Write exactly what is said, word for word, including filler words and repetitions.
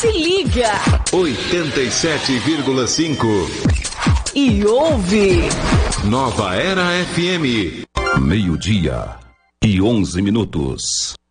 Se liga. oitenta e sete vírgula cinco. E ouve. Nova Era F M. Meio-dia e onze minutos.